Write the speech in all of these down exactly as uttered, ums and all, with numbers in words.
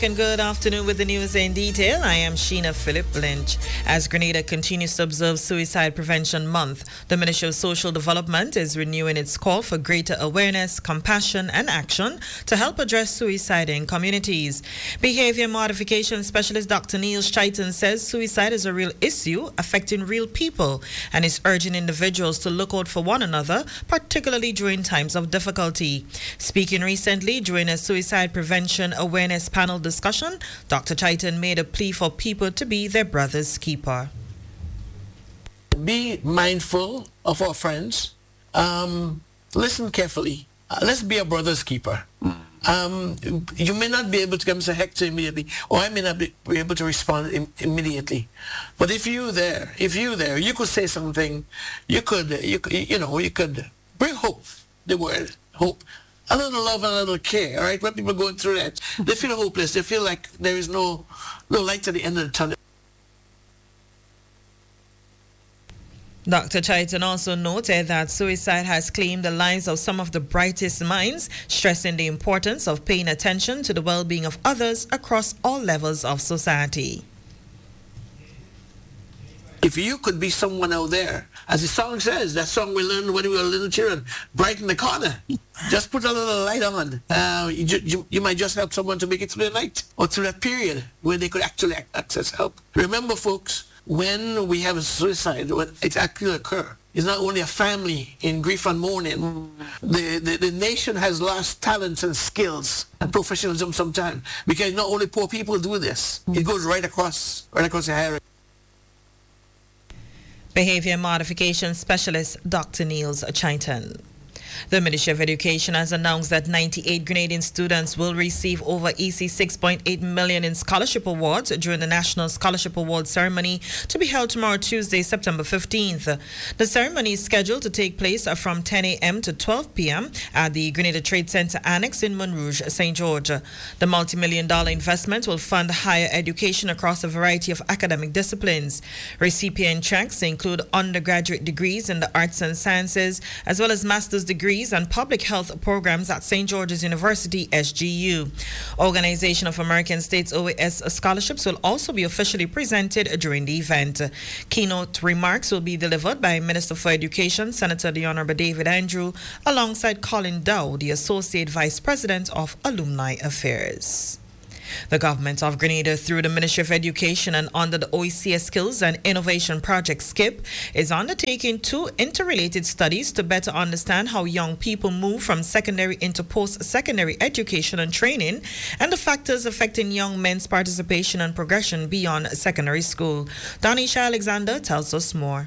And good afternoon with the news in detail. I am Sheena Philip Lynch. As Grenada continues to observe Suicide Prevention Month, the Ministry of Social Development is renewing its call for greater awareness, compassion, and action to help address suicide in communities. Behavior modification specialist Doctor Niels Chaitin says suicide is a real issue affecting real people and is urging individuals to look out for one another, particularly during times of difficulty. Speaking recently during a suicide prevention awareness panel discussion, Doctor Chaitin made a plea for people to be their brother's keeper. Be mindful of our friends. Um, listen carefully. Uh, let's be a brother's keeper. Um, you may not be able to come to Hector immediately, or I may not be, be able to respond Im- immediately. But if you there, if you there, you could say something. You could, you could, you know, you could bring hope. The word hope. A little love and a little care, all right? When people are going through that, they feel hopeless. They feel like there is no, no light at the end of the tunnel. Doctor Chaitin also noted that suicide has claimed the lives of some of the brightest minds, stressing the importance of paying attention to the well-being of others across all levels of society. If you could be someone out there, as the song says, that song we learned when we were little children, brighten the corner. Just put a little light on. Uh, you, you, you might just help someone to make it through the night or through that period where they could actually access help. Remember, folks, when we have a suicide, when it actually occurs, it's not only a family in grief and mourning. Mm. The, the, the nation has lost talents and skills and professionalism sometimes because not only poor people do this. Mm. It goes right across, right across the hierarchy. Behavior modification specialist Doctor Niels Chaitin. The Ministry of Education has announced that ninety-eight Grenadian students will receive over E C six point eight million in scholarship awards during the National Scholarship Award ceremony to be held tomorrow, Tuesday, September fifteenth. The ceremony is scheduled to take place from ten a.m. to twelve p.m. at the Grenada Trade Center Annex in Montrouge, Saint George. The multi-million dollar investment will fund higher education across a variety of academic disciplines. Recipient checks include undergraduate degrees in the arts and sciences, as well as master's degrees and public health programs at Saint George's University, S G U. Organization of American States O A S scholarships will also be officially presented during the event. Keynote remarks will be delivered by Minister for Education, Senator the Honorable David Andrew, alongside Colin Dow, the Associate Vice President of Alumni Affairs. The government of Grenada, through the Ministry of Education and under the O E C S Skills and Innovation Project SKIP, is undertaking two interrelated studies to better understand how young people move from secondary into post-secondary education and training and the factors affecting young men's participation and progression beyond secondary school. Danisha Alexander tells us more.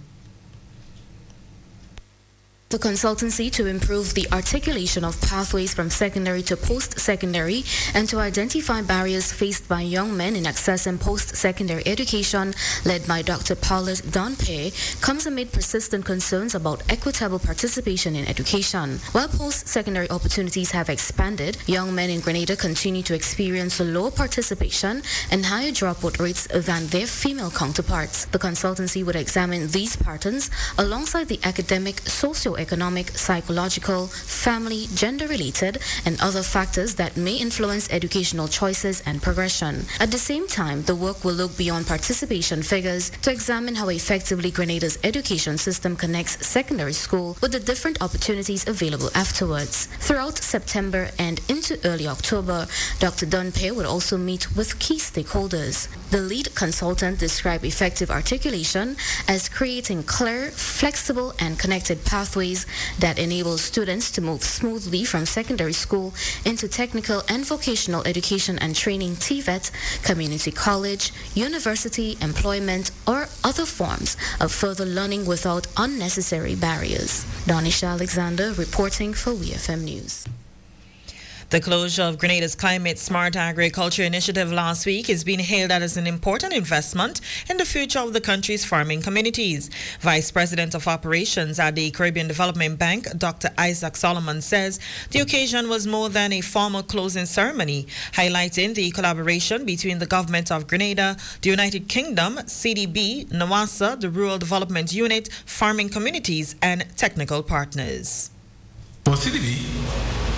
The consultancy to improve the articulation of pathways from secondary to post-secondary and to identify barriers faced by young men in accessing post-secondary education, led by Doctor Paulette Donpe, comes amid persistent concerns about equitable participation in education. While post-secondary opportunities have expanded, young men in Grenada continue to experience lower participation and higher dropout rates than their female counterparts. The consultancy would examine these patterns alongside the academic, socio-economic, psychological, family, gender-related, and other factors that may influence educational choices and progression. At the same time, the work will look beyond participation figures to examine how effectively Grenada's education system connects secondary school with the different opportunities available afterwards. Throughout September and into early October, Doctor Donpe will also meet with key stakeholders. The lead consultant described effective articulation as creating clear, flexible, and connected pathways that enable students to move smoothly from secondary school into technical and vocational education and training T V E T, community college, university, employment, or other forms of further learning without unnecessary barriers. Danisha Alexander reporting for W F M News. The closure of Grenada's Climate Smart Agriculture Initiative last week is being hailed as an important investment in the future of the country's farming communities. Vice President of Operations at the Caribbean Development Bank, Doctor Isaac Solomon, says the occasion was more than a formal closing ceremony, highlighting the collaboration between the Government of Grenada, the United Kingdom, C D B, NAWASA, the Rural Development Unit, farming communities, and technical partners. For C D B,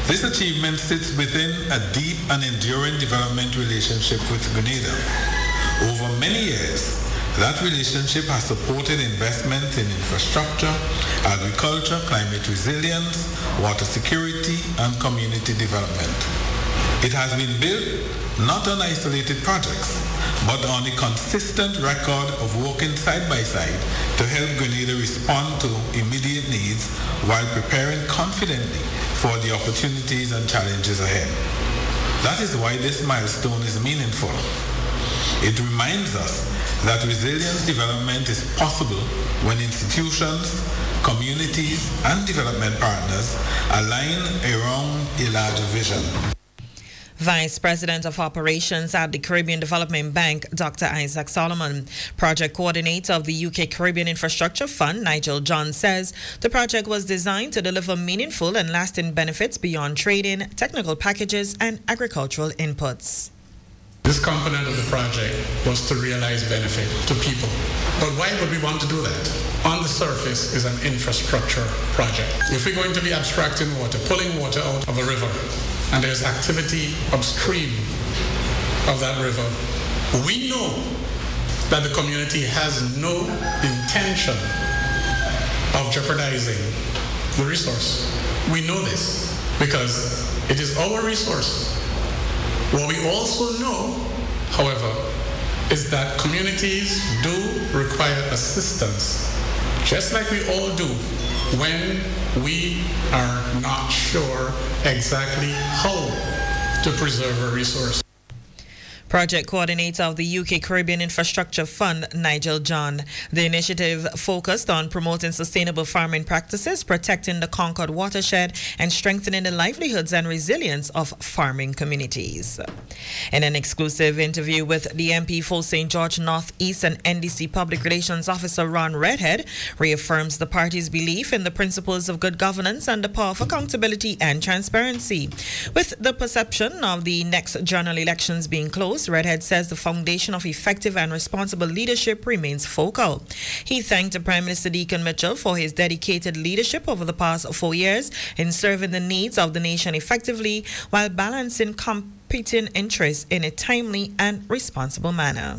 This achievement sits within a deep and enduring development relationship with Grenada. Over many years, that relationship has supported investment in infrastructure, agriculture, climate resilience, water security, and community development. It has been built not on isolated projects, but on a consistent record of working side by side to help Grenada respond to immediate needs while preparing confidently for the opportunities and challenges ahead. That is why this milestone is meaningful. It reminds us that resilient development is possible when institutions, communities, and development partners align around a larger vision. Vice President of Operations at the Caribbean Development Bank, Doctor Isaac Solomon. Project Coordinator of the U K Caribbean Infrastructure Fund, Nigel John, says the project was designed to deliver meaningful and lasting benefits beyond trading, technical packages, and agricultural inputs. This component of the project was to realize benefit to people. But why would we want to do that? On the surface is an infrastructure project. If we're going to be abstracting water, pulling water out of a river, and there's activity upstream of that river, we know that the community has no intention of jeopardizing the resource. We know this because it is our resource. What we also know, however, is that communities do require assistance, just like we all do when we are not sure exactly how to preserve a resource. Project Coordinator of the U K Caribbean Infrastructure Fund, Nigel John. The initiative focused on promoting sustainable farming practices, protecting the Concord watershed, and strengthening the livelihoods and resilience of farming communities. In an exclusive interview with the M P for Saint George North East and N D C Public Relations Officer Ron Redhead reaffirms the party's belief in the principles of good governance and the power of accountability and transparency. With the perception of the next general elections being close, Redhead says the foundation of effective and responsible leadership remains focal. He thanked Prime Minister Deacon Mitchell for his dedicated leadership over the past four years in serving the needs of the nation effectively while balancing competing interests in a timely and responsible manner.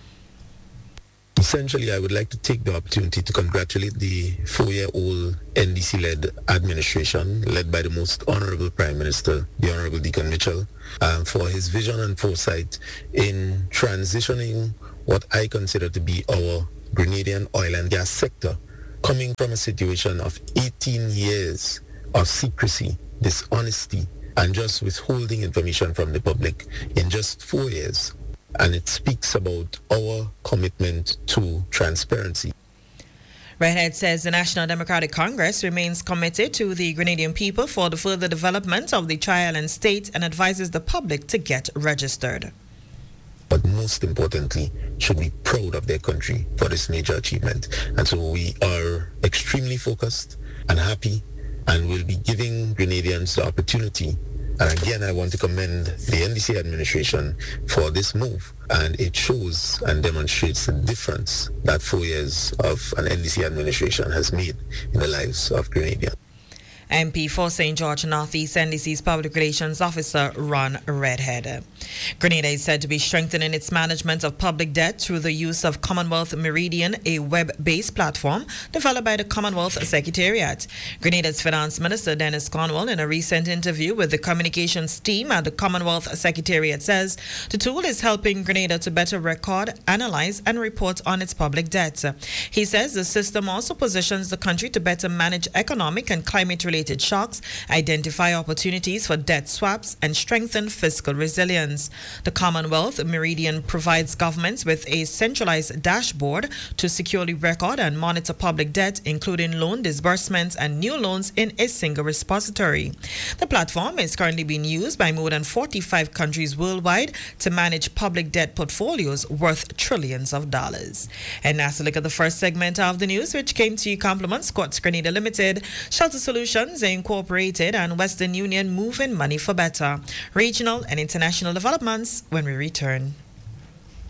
Essentially, I would like to take the opportunity to congratulate the four-year-old N D C-led administration, led by the most Honorable Prime Minister, the Honorable Deacon Mitchell, um, for his vision and foresight in transitioning what I consider to be our Grenadian oil and gas sector, coming from a situation of eighteen years of secrecy, dishonesty, and just withholding information from the public in just four years. And it speaks about our commitment to transparency. Redhead says the National Democratic Congress remains committed to the Grenadian people for the further development of the tri-island state and advises the public to get registered. But most importantly, should be proud of their country for this major achievement. And so we are extremely focused and happy, and will be giving Grenadians the opportunity. And again, I want to commend the N D C administration for this move. And it shows and demonstrates the difference that four years of an N D C administration has made in the lives of Grenadians. M P for Saint George North East N D C's Public Relations Officer Ron Redhead. Grenada is said to be strengthening its management of public debt through the use of Commonwealth Meridian, a web-based platform developed by the Commonwealth Secretariat. Grenada's Finance Minister Dennis Cornwall, in a recent interview with the communications team at the Commonwealth Secretariat, says the tool is helping Grenada to better record, analyze, and report on its public debt. He says the system also positions the country to better manage economic and climate-related shocks, identify opportunities for debt swaps, and strengthen fiscal resilience. The Commonwealth Meridian provides governments with a centralized dashboard to securely record and monitor public debt, including loan disbursements and new loans, in a single repository. The platform is currently being used by more than forty-five countries worldwide to manage public debt portfolios worth trillions of dollars. And now to look at the first segment of the news, which came to you compliments Scott's Grenada Limited, Shelter Solutions Incorporated, and Western Union, moving money for better. Regional and international developments when we return.